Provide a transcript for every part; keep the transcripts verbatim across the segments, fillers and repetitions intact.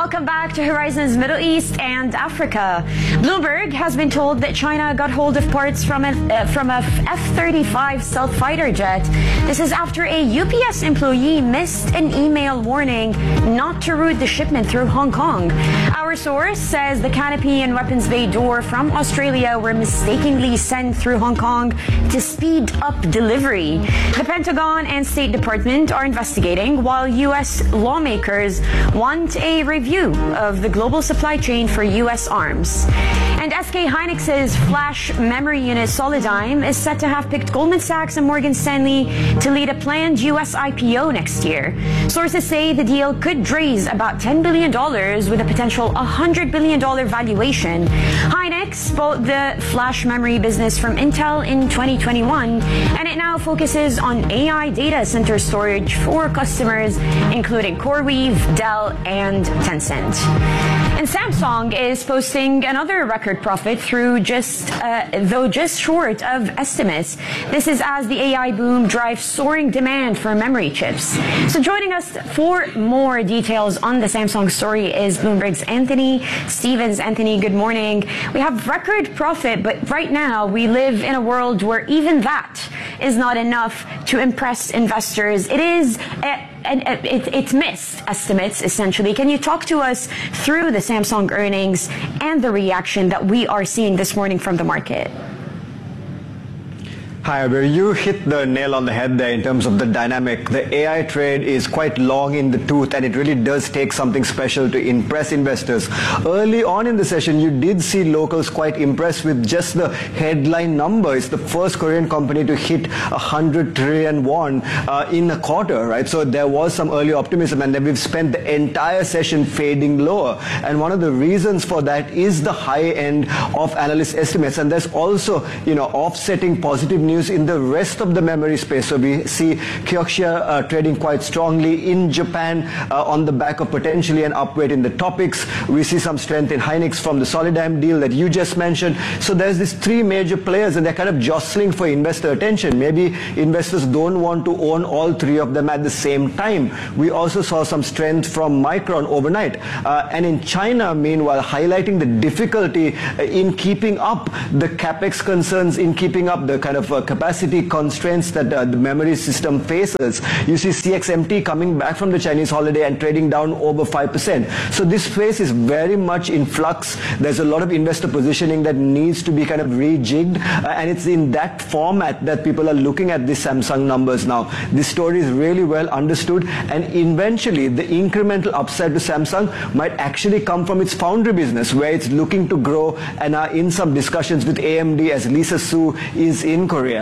Welcome back to Horizons Middle East and Africa. Bloomberg has been told that China got hold of parts from a, uh, from a F thirty-five stealth fighter jet. This is after a U P S employee missed an email warning not to route the shipment through Hong Kong. Our source says the canopy and weapons bay door from Australia were mistakenly sent through Hong Kong to speed up delivery. The Pentagon and State Department are investigating, while U S lawmakers want a review of the global supply chain for U S arms. And S K Hynix's flash memory unit Solidigm is set to have picked Goldman Sachs and Morgan Stanley to lead a planned U S I P O next year. Sources say the deal could raise about ten billion dollars with a potential one hundred billion dollars valuation. Hynix bought the flash memory business from Intel in twenty twenty-one, and it now focuses on A I data center storage for customers including CoreWeave, Dell, and Tencent. And Samsung is posting another record profit through just, uh, though just short of estimates. This is as the A I boom drives soaring demand for memory chips. So joining us for more details on the Samsung story is Bloomberg's Anthony Stevens. Anthony, good morning. We have record profit, but right now we live in a world where even that is not enough to impress investors. It is a And it, it's missed estimates, essentially. Can you talk to us through the Samsung earnings and the reaction that we are seeing this morning from the market? Hi, Abir. You hit the nail on the head there in terms of the dynamic. The A I trade is quite long in the tooth, and it really does take something special to impress investors. Early on in the session, you did see locals quite impressed with just the headline number. It's the first Korean company to hit one hundred trillion won uh, in a quarter, right? So there was some early optimism, and then we've spent the entire session fading lower. And one of the reasons for that is the high end of analyst estimates. And there's also, you know, offsetting positive news in the rest of the memory space. So we see Kioxia uh, trading quite strongly in Japan uh, on the back of potentially an upweight in the topics. We see some strength in Hynix from the Solidigm deal that you just mentioned. So there's these three major players, and they're kind of jostling for investor attention. Maybe investors don't want to own all three of them at the same time. We also saw some strength from Micron overnight. Uh, and in China, meanwhile, highlighting the difficulty in keeping up the capex concerns, in keeping up the kind of uh, capacity constraints that uh, the memory system faces. You see C X M T coming back from the Chinese holiday and trading down over five percent. So this space is very much in flux. There's a lot of investor positioning that needs to be kind of rejigged, uh, and it's in that format that people are looking at the Samsung numbers now. This story is really well understood, and eventually the incremental upside to Samsung might actually come from its foundry business, where it's looking to grow and are in some discussions with A M D as Lisa Su is in Korea.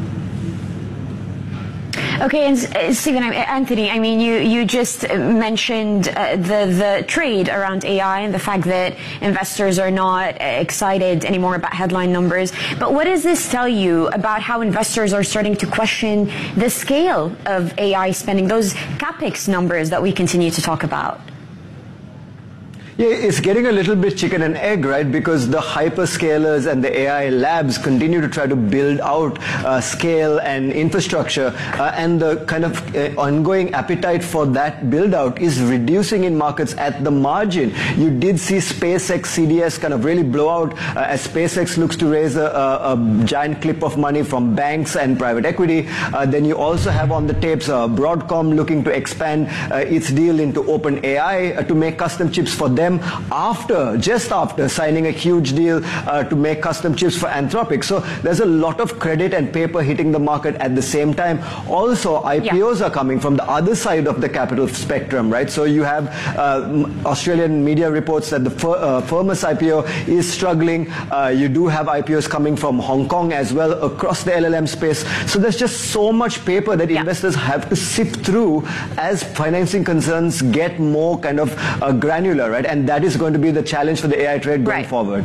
Okay, and uh, Stephen, Anthony, I mean, you, you just mentioned uh, the, the trade around A I and the fact that investors are not excited anymore about headline numbers. But what does this tell you about how investors are starting to question the scale of A I spending, those capex numbers that we continue to talk about? Yeah, it's getting a little bit chicken and egg, right? Because the hyperscalers and the A I labs continue to try to build out uh, scale and infrastructure, uh, and the kind of uh, ongoing appetite for that build out is reducing in markets at the margin. You did see SpaceX C D S kind of really blow out uh, as SpaceX looks to raise a, a, a giant clip of money from banks and private equity. Uh, then you also have on the tapes uh, Broadcom looking to expand uh, its deal into OpenAI uh, to make custom chips for them, after, just after signing a huge deal uh, to make custom chips for Anthropic. So there's a lot of credit and paper hitting the market at the same time. Also, I P Os yeah. are coming from the other side of the capital spectrum, right? So you have uh, Australian media reports that the Fir uh, Firmus I P O is struggling. Uh, you do have I P Os coming from Hong Kong as well across the L L M space. So there's just so much paper that yeah. investors have to sift through as financing concerns get more kind of uh, granular, right? And that is going to be the challenge for the A I trade going right. forward.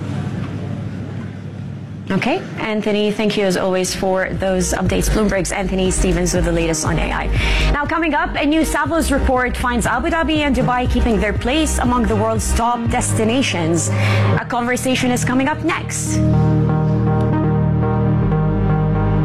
Okay, Anthony, thank you as always for those updates. Bloomberg's Anthony Stevens with the latest on A I. Now coming up, a new Savills report finds Abu Dhabi and Dubai keeping their place among the world's top destinations. A conversation is coming up next.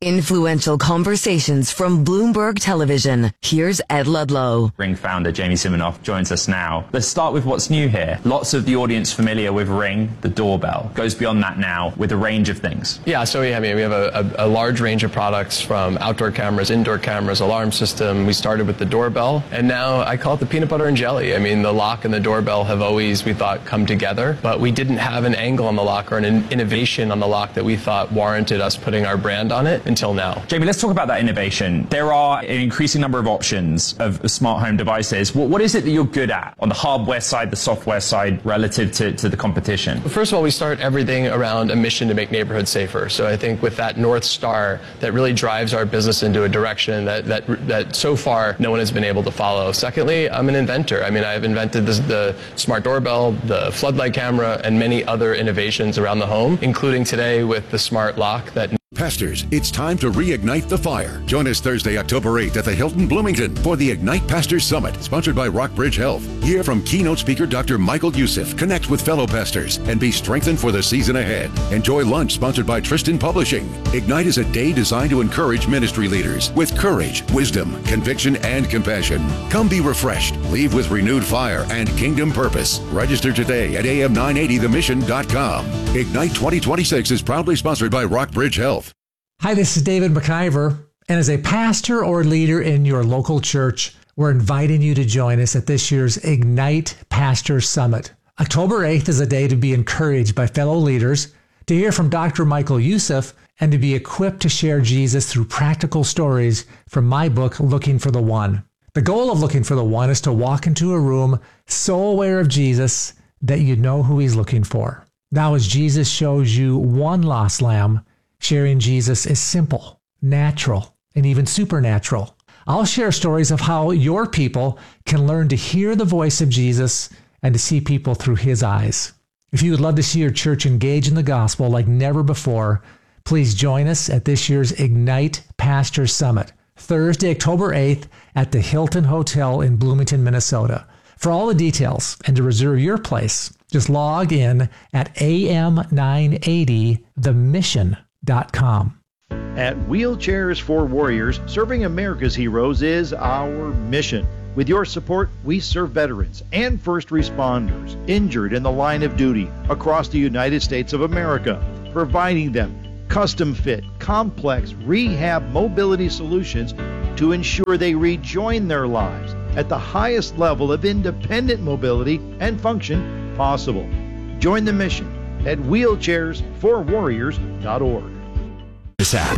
Influential conversations from Bloomberg Television. Here's Ed Ludlow. Ring founder Jamie Siminoff joins us now. Let's start with what's new here. Lots of the audience familiar with Ring, the doorbell. Goes beyond that now with a range of things. Yeah, so yeah, I mean, we have a, a, a large range of products from outdoor cameras, indoor cameras, alarm system. We started with the doorbell, and now I call it the peanut butter and jelly. I mean, the lock and the doorbell have always, we thought, come together, but we didn't have an angle on the lock or an innovation on the lock that we thought warranted us putting our brand on it until now. Jamie, let's talk about that innovation. There are an increasing number of options of smart home devices. What, what is it that you're good at on the hardware side, the software side, relative to, to the competition? First of all, we start everything around a mission to make neighborhoods safer. So I think with that North Star, that really drives our business into a direction that, that, that so far no one has been able to follow. Secondly, I'm an inventor. I mean, I've invented this, the smart doorbell, the floodlight camera, and many other innovations around the home, including today with the smart lock that Pastors, it's time to reignite the fire. Join us Thursday, October eighth at the Hilton Bloomington for the Ignite Pastors Summit, sponsored by Rockbridge Health. Hear from keynote speaker Doctor Michael Youssef, connect with fellow pastors, and be strengthened for the season ahead. Enjoy lunch sponsored by Tristan Publishing. Ignite is a day designed to encourage ministry leaders with courage, wisdom, conviction, and compassion. Come be refreshed, leave with renewed fire and kingdom purpose. Register today at A M nine eighty the mission dot com. Ignite twenty twenty-six is proudly sponsored by Rockbridge Health. Hi, this is David McIver, and as a pastor or leader in your local church, we're inviting you to join us at this year's Ignite Pastor Summit. October eighth is a day to be encouraged by fellow leaders, to hear from Doctor Michael Youssef, and to be equipped to share Jesus through practical stories from my book, Looking for the One. The goal of Looking for the One is to walk into a room so aware of Jesus that you know who he's looking for. Now, as Jesus shows you one lost lamb, sharing Jesus is simple, natural, and even supernatural. I'll share stories of how your people can learn to hear the voice of Jesus and to see people through his eyes. If you would love to see your church engage in the gospel like never before, please join us at this year's Ignite Pastor Summit, Thursday, October eighth at the Hilton Hotel in Bloomington, Minnesota. For all the details and to reserve your place, just log in at A M nine eighty the mission dot com. At Wheelchairs for Warriors, serving America's heroes is our mission. With your support, we serve veterans and first responders injured in the line of duty across the United States of America, providing them custom-fit, complex rehab mobility solutions to ensure they rejoin their lives at the highest level of independent mobility and function possible. Join the mission at wheelchairs for warriors dot org. This app.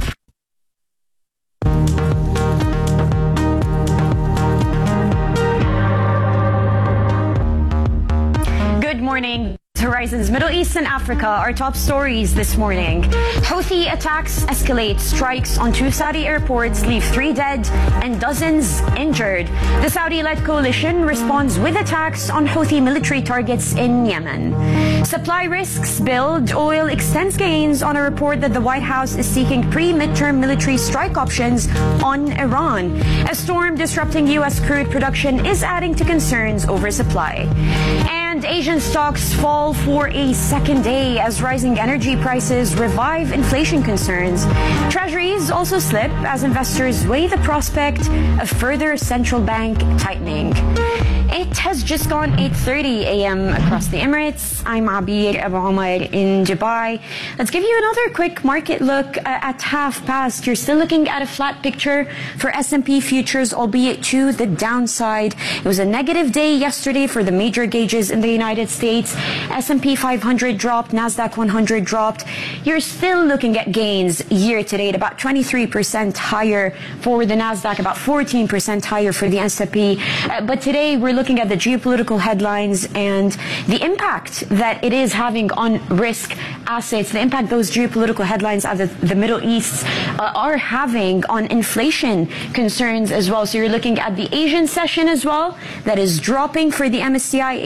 Good morning. Horizons Middle East and Africa are top stories this morning. Houthi attacks escalate. Strikes on two Saudi airports leave three dead and dozens injured. The Saudi-led coalition responds with attacks on Houthi military targets in Yemen. Supply risks build. Oil extends gains on a report that the White House is seeking pre-midterm military strike options on Iran. A storm disrupting U S crude production is adding to concerns over supply. And Asian stocks fall for a second day as rising energy prices revive inflation concerns. Treasuries also slip as investors weigh the prospect of further central bank tightening. It has just gone eight thirty a.m. across the Emirates. I'm Abir Abu Omar in Dubai. Let's give you another quick market look uh, at half past. You're still looking at a flat picture for S and P futures, albeit to the downside. It was a negative day yesterday for the major gauges in the United States. S and P five hundred dropped, NASDAQ one hundred dropped. You're still looking at gains year to date, about twenty-three percent higher for the NASDAQ, about fourteen percent higher for the S and P. Uh, but today we're looking at the geopolitical headlines and the impact that it is having on risk assets, the impact those geopolitical headlines out of the Middle East uh, are having on inflation concerns as well. So you're looking at the Asian session as well, that is dropping for the M S C I Asia Pacific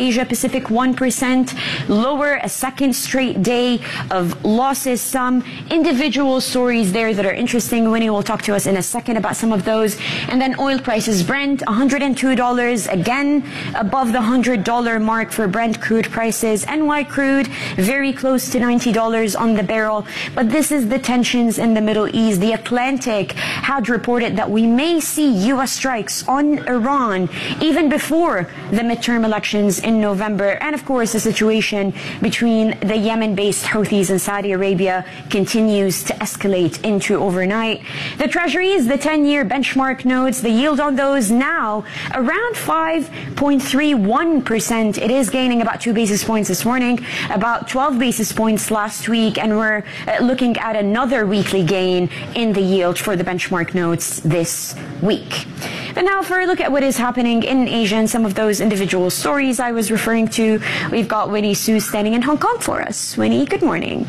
Pacific one percent lower, a second straight day of losses. Some individual stories there that are interesting. Winnie will talk to us in a second about some of those. And then oil prices, Brent one hundred two dollars, again above the one hundred dollars mark for Brent crude prices. N Y crude very close to ninety dollars on the barrel. But this is the tensions in the Middle East. The Atlantic had reported that we may see U S strikes on Iran even before the midterm elections in November. And of course, the situation between the Yemen-based Houthis and Saudi Arabia continues to escalate into overnight. The treasuries, the ten-year benchmark notes, the yield on those now around five point three one percent. It is gaining about two basis points this morning, about twelve basis points last week, and we're uh, looking at another weekly gain in the yield for the benchmark notes this week. But now for a look at what is happening in Asia and some of those individual stories I was referring to, we've got Winnie Su standing in Hong Kong for us. Winnie, good morning.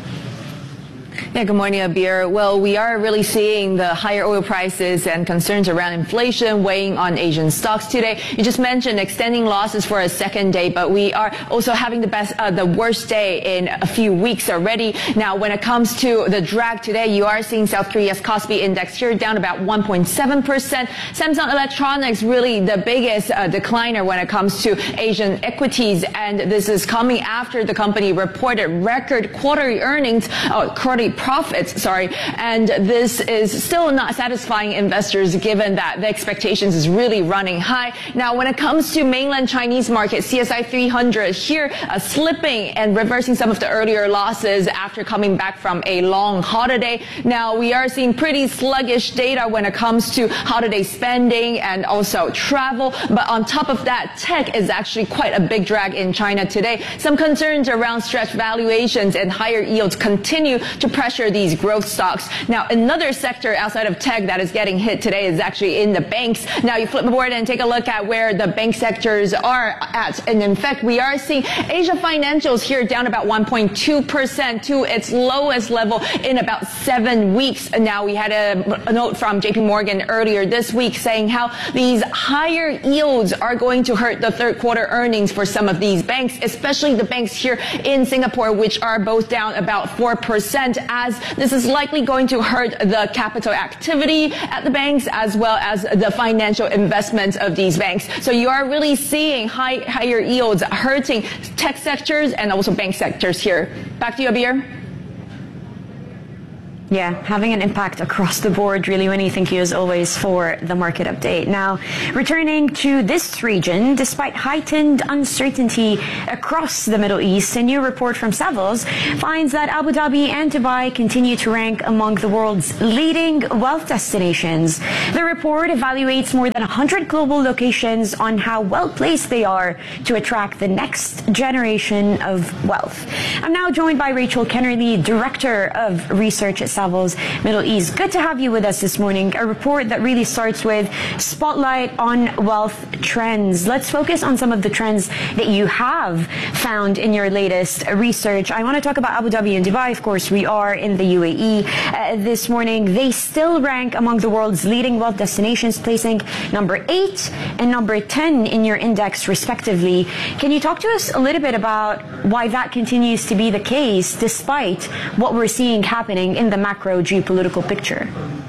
Yeah, good morning, Abir. Well, we are really seeing the higher oil prices and concerns around inflation weighing on Asian stocks today. You just mentioned extending losses for a second day, but we are also having the best, uh, the worst day in a few weeks already. Now, when it comes to the drag today, you are seeing South Korea's Kospi index here down about one point seven percent. Samsung Electronics really the biggest uh, decliner when it comes to Asian equities, and this is coming after the company reported record quarterly earnings, uh, quarterly profits, sorry, and this is still not satisfying investors given that the expectations is really running high. Now, when it comes to mainland Chinese market, C S I three hundred here uh, slipping and reversing some of the earlier losses after coming back from a long holiday. Now, we are seeing pretty sluggish data when it comes to holiday spending and also travel, but on top of that, tech is actually quite a big drag in China today. Some concerns around stretched valuations and higher yields continue to pressure these growth stocks. Now, another sector outside of tech that is getting hit today is actually in the banks. Now, you flip the board and take a look at where the bank sectors are at. And in fact, we are seeing Asia Financials here down about one point two percent to its lowest level in about seven weeks. Now, we had a, a note from J P Morgan earlier this week saying how these higher yields are going to hurt the third quarter earnings for some of these banks, especially the banks here in Singapore, which are both down about four percent, as this is likely going to hurt the capital activity at the banks as well as the financial investments of these banks. So you are really seeing high, higher yields hurting tech sectors and also bank sectors here. Back to you, Abir. Yeah, having an impact across the board, really, Winnie. Thank you as always for the market update. Now, returning to this region, despite heightened uncertainty across the Middle East, a new report from Savills finds that Abu Dhabi and Dubai continue to rank among the world's leading wealth destinations. The report evaluates more than one hundred global locations on how well placed they are to attract the next generation of wealth. I'm now joined by Rachel Kennerly, Director of Research at Savills Middle East. Good to have you with us this morning. A report that really starts with spotlight on wealth trends. Let's focus on some of the trends that you have found in your latest research. I want to talk about Abu Dhabi and Dubai. Of course, we are in the U A E uh, this morning. They still rank among the world's leading wealth destinations, placing number eight and number ten in your index, respectively. Can you talk to us a little bit about why that continues to be the case despite what we're seeing happening in the macro geopolitical picture?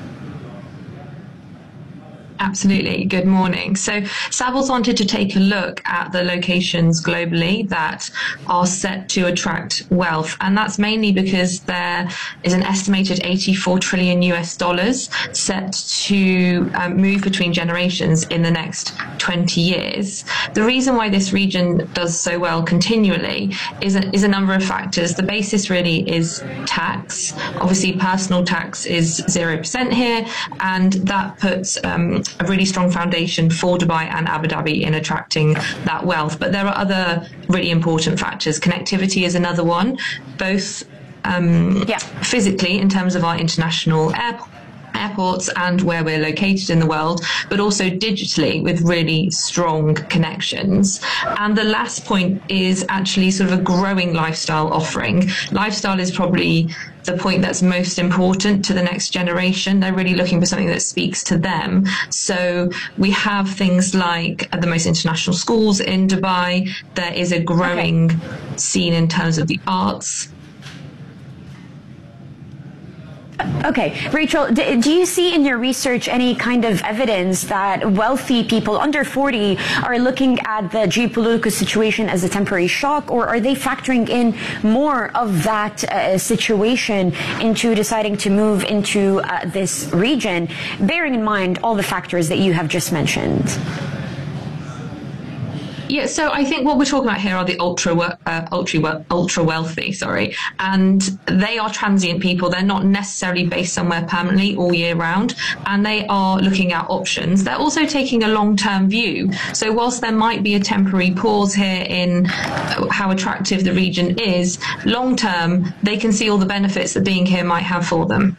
Absolutely. Good morning. So Savills wanted to take a look at the locations globally that are set to attract wealth. And that's mainly because there is an estimated eighty-four trillion U S dollars set to um, move between generations in the next twenty years. The reason why this region does so well continually is a, is a number of factors. The basis really is tax. Obviously, personal tax is zero percent here, and that puts um, a really strong foundation for Dubai and Abu Dhabi in attracting that wealth. But there are other really important factors. Connectivity is another one, both um, yeah. physically in terms of our international airport airports and where we're located in the world, but also digitally with really strong connections. And the last point is actually sort of a growing lifestyle offering. Lifestyle is probably the point that's most important to the next generation. They're really looking for something that speaks to them. So we have things like the most international schools in Dubai. There is a growing okay. scene in terms of the arts. Okay, Rachel, do, do you see in your research any kind of evidence that wealthy people under forty are looking at the geopolitical situation as a temporary shock, or are they factoring in more of that uh, situation into deciding to move into uh, this region, bearing in mind all the factors that you have just mentioned? Yeah, so I think what we're talking about here are the ultra uh, ultra ultra wealthy, sorry, and they are transient people. They're not necessarily based somewhere permanently all year round, and they are looking at options. They're also taking a long-term view. So whilst there might be a temporary pause here in how attractive the region is, long-term, they can see all the benefits that being here might have for them.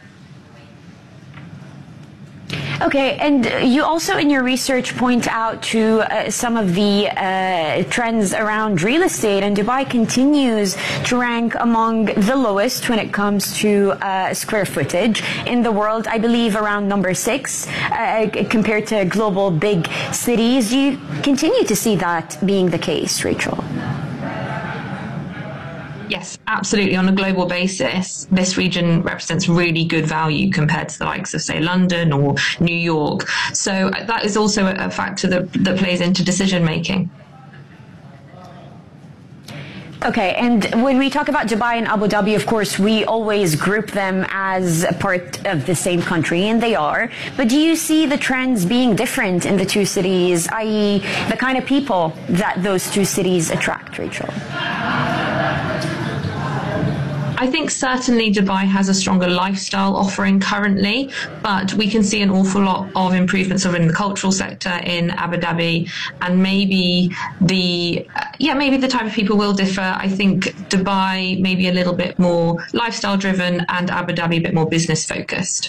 Okay, and you also in your research point out to uh, some of the uh, trends around real estate, and Dubai continues to rank among the lowest when it comes to uh, square footage in the world, I believe around number six uh, compared to global big cities. Do you continue to see that being the case, Rachel? Yes, absolutely. On a global basis, this region represents really good value compared to the likes of, say, London or New York. So that is also a factor that, that plays into decision making. Okay, and when we talk about Dubai and Abu Dhabi, of course, we always group them as a part of the same country, and they are. But do you see the trends being different in the two cities, that is the kind of people that those two cities attract, Rachel? I think certainly Dubai has a stronger lifestyle offering currently, but we can see an awful lot of improvements in the cultural sector in Abu Dhabi, and maybe the, yeah, maybe the type of people will differ. I think Dubai maybe a little bit more lifestyle driven and Abu Dhabi a bit more business focused.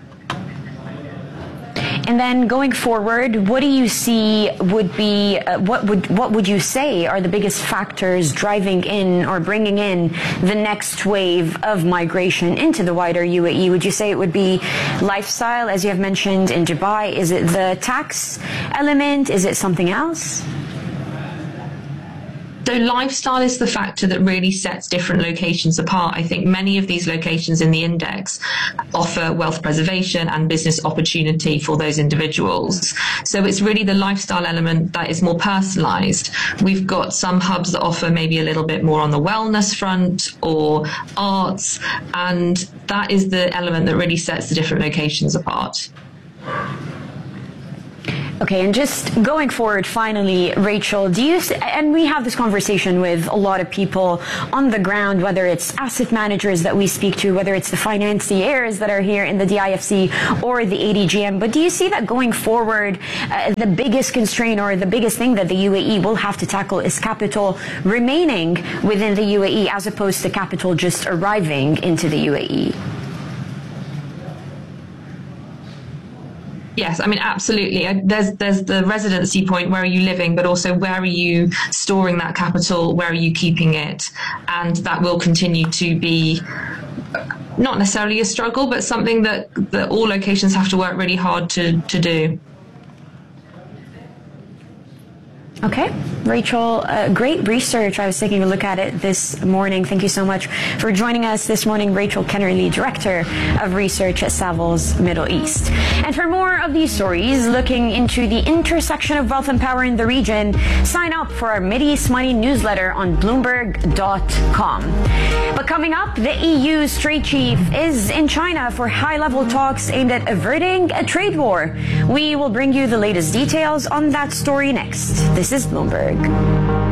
And then going forward, what do you see would be, uh, what would what would you say are the biggest factors driving in or bringing in the next wave of migration into the wider U A E? Would you say it would be lifestyle, as you have mentioned in Dubai? Is it the tax element? Is it something else? So lifestyle is the factor that really sets different locations apart. I think many of these locations in the index offer wealth preservation and business opportunity for those individuals. So it's really the lifestyle element that is more personalized. We've got some hubs that offer maybe a little bit more on the wellness front or arts, and that is the element that really sets the different locations apart. Okay, and just going forward, finally, Rachel, do you, and we have this conversation with a lot of people on the ground, whether it's asset managers that we speak to, whether it's the financiers that are here in the D I F C or the A D G M, but do you see that going forward, uh, the biggest constraint or the biggest thing that the U A E will have to tackle is capital remaining within the U A E as opposed to capital just arriving into the U A E? Yes, I mean, absolutely. There's there's the residency point, where are you living, but also where are you storing that capital, where are you keeping it? And that will continue to be not necessarily a struggle, but something that, that all locations have to work really hard to, to do. Okay, Rachel, uh, great research. I was taking a look at it this morning. Thank you so much for joining us this morning, Rachel Kennerly, Director of Research at Savills Middle East. And for more of these stories looking into the intersection of wealth and power in the region, sign up for our Mideast Money newsletter on Bloomberg dot com. But coming up, the E U's trade chief is in China for high-level talks aimed at averting a trade war. We will bring you the latest details on that story next. This is Bloomberg.